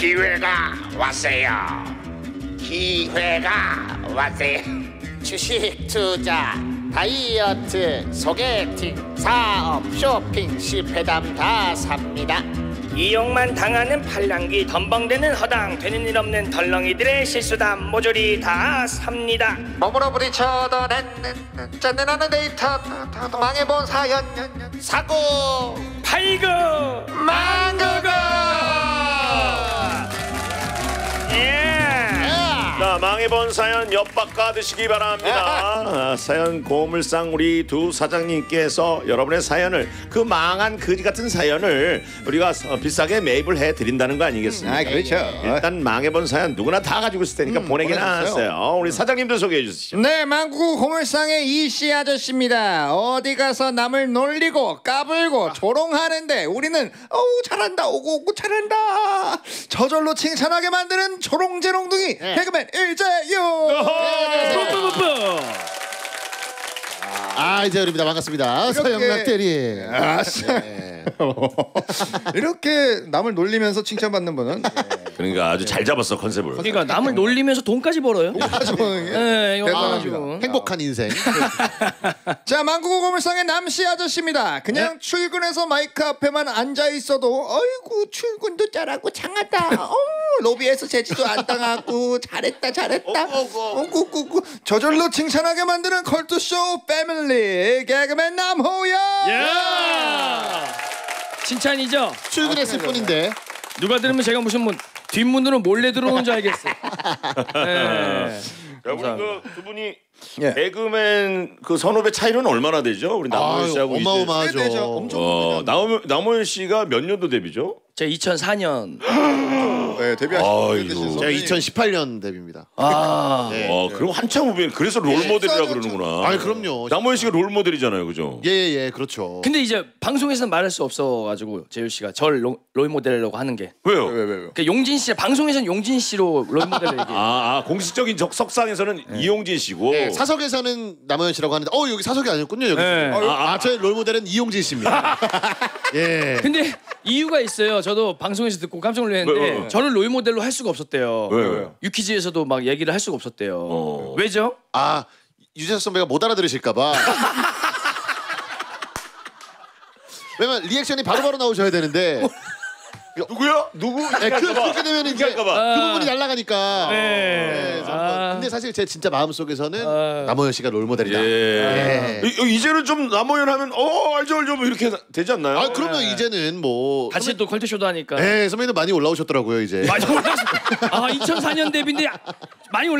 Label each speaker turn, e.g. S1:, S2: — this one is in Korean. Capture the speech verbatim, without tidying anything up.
S1: 기회가 왔어요. 기회가 왔어요.
S2: 주식 투자, 다이어트, 소개팅, 사업, 쇼핑, 실패담 다 삽니다.
S3: 이용만 당하는 팔랑귀, 덤벙대는 허당, 되는 일 없는 덜렁이들의 실수담 모조리 다 삽니다.
S2: 몸으로 부딪혀도 짠내나는 데이터 망해본 사연 사고
S3: 팔고
S2: 망고고.
S3: 예.
S4: 자, 망해본 사연 엿박 가드시기 바랍니다. 아, 사연 고물상 우리 두 사장님께서 여러분의 사연을, 그 망한 거지 같은 사연을 우리가 비싸게 매입을 해드린다는 거 아니겠습니까?
S5: 아, 그렇죠.
S4: 일단 망해본 사연 누구나 다 가지고 있을 테니까
S5: 음,
S4: 보내긴
S5: 보내주세요.
S4: 하세요. 우리 사장님도 소개해 주시죠.
S5: 네, 망구 고물상의 이씨 아저씨입니다. 어디 가서 남을 놀리고 까불고 조롱하는데 우리는 어우 잘한다, 오고 오고 잘한다, 저절로 칭찬하게 만드는 조롱재롱둥이 개그맨 일재유.
S3: 뿌뿌뿌뿌.
S6: 아, 이재열입니다. 반갑습니다. 서영락 대리.
S5: 아, 네. 이렇게 남을 놀리면서 칭찬받는 분은
S4: 그러니까 아주 잘 잡았어 컨셉을.
S3: 그러니까 남을 놀리면서 돈까지 벌어요.
S5: 아주
S3: 네, 이거
S5: 대단합니다.
S3: 아주.
S6: 행복한 인생.
S5: 자, 망구고 고물상의 남씨 아저씨입니다. 그냥 출근해서 마이크 앞에만 앉아 있어도 어이구 출근도 잘하고 장하다. 어, 로비에서 제지도 안 당하고 잘했다 잘했다. 어구구구 저절로 칭찬하게 만드는 컬투쇼 패밀리 개그맨 남호연.
S3: 예. 칭찬이죠.
S6: 출근했을 뿐인데.
S3: 누가 들으면 제가 무슨 뭐 뒷문으로 몰래 들어오는 줄 알겠어요. 네.
S4: 야, 우리 그 두 분이
S5: 예.
S4: 개그맨 그 선후배 차이는 얼마나 되죠? 우리 남호연
S6: 아유,
S4: 씨하고 이제.
S6: 어마어마하죠.
S5: 네, 되죠. 엄청
S4: 어, 남호연 남호연 씨가 몇 년도 데뷔죠?
S3: 제가 이천사 년.
S5: 네, 데뷔하신
S4: 아이고.
S6: 제가 이천십팔 년 데뷔입니다.
S3: 아.
S6: 네.
S4: 어, 그럼 한참 후배. 그래서 롤 모델이라 그러는구나.
S6: 아니, 그럼요.
S4: 남호연 씨가 롤 모델이잖아요, 그죠?
S6: 예예 예, 그렇죠.
S3: 근데 이제 방송에서는 말할 수 없어가지고 재율 씨가 절 롤 모델이라고 하는 게.
S4: 왜요?
S5: 왜, 왜, 왜?
S3: 그러니까 용진 씨 방송에서는 용진 씨로 롤 모델을 얘기해요.
S4: 아, 아 공식적인 적, 석상에서는 이용진 씨고.
S6: 네, 사석에서는 남호연 씨라고 하는데 어 여기 사석이 아니었군요. 여기.
S3: 네.
S6: 아, 아, 저의 롤모델은 이용진 씨입니다. 예.
S3: 근데 이유가 있어요. 저도 방송에서 듣고 깜짝 놀랐는데
S4: 왜, 왜, 왜?
S3: 저를 롤 모델로 할 수가 없었대요.
S4: 왜, 왜요?
S3: 유퀴즈에서도 막 얘기를 할 수가 없었대요.
S4: 어.
S3: 왜죠?
S6: 아, 유재석 선배가 못 알아들으실까봐. 왜냐면 리액션이 바로바로 나오셔야 되는데.
S4: 누구야? 누구?
S6: 네, 그, 그렇게 되면 이제 그
S4: 할까봐.
S6: 부분이 날아가니까.
S3: 네.
S6: 네, 그래서 한번-
S3: 아.
S6: 근데 사실 제 진짜 마음 속에서는
S3: 아.
S6: 남호연 씨가 롤모델이다.
S4: 예.
S6: 예.
S4: 이, 이제는 좀 남호연 하면 어 알죠 알죠 뭐 이렇게 되지 않나요?
S6: 아, 그러면 이제는 뭐.
S3: 같이 또 컬투쇼도 하니까.
S6: 네, 선배님 많이 올라오셨더라고요 이제.
S3: 많이 올랐어. 아 이천사 년 데뷔인데 많이 올라.